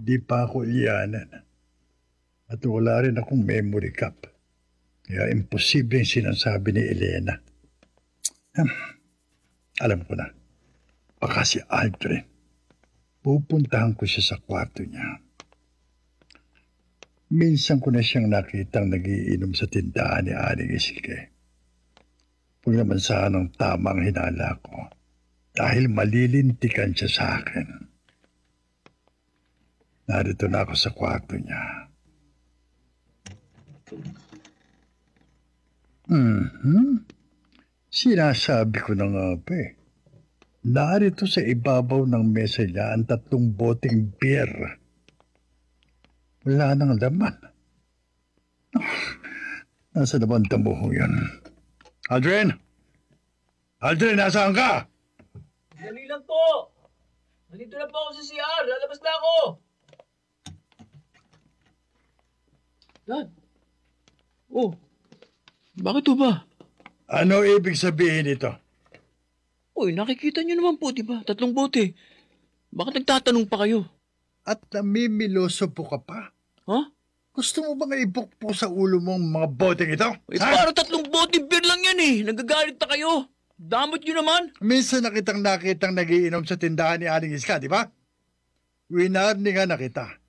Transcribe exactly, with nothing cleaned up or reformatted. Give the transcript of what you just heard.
Di pa ako iyanan. At wala rin akong memory cap. Kaya imposible yung sinasabi ni Elena. Hmm, alam ko na. Baka si Aldrin. Pupuntahan ko siya sa kwarto niya. Minsan ko na siyang nakitang nagiinom sa tindahan ni Aling Iske. Kung naman sanang tamang hinala ko. Dahil malilintikan siya sa akin. Narito na ako sa kwarto niya. Hmm. Sinasabi ko na nga pa eh. Narito sa ibabaw ng mesa niya ang tatlong boteng beer. Wala nang laman. Nasa naman tamo yun? Aldrin! Aldrin, nasaan ka? Dali lang po! Nandito na po ako sa C R. Lalabas na ako! Dad! Oh, bakit po ba? Ano ibig sabihin ito? Uy, nakikita niyo naman po, di ba? Tatlong bote. Bakit nagtatanong pa kayo? At namimiloso po ka pa? Ha? Gusto mo bang ibukpo sa ulo mo ang mga boteng ito? Eh, Ha? para tatlong bote beer lang yan eh. Nagagalit na kayo. Damot niyo naman. Minsan nakitang nakitang nagiinom sa tindahan ni Aling Iska, di ba? Winarningan na kita.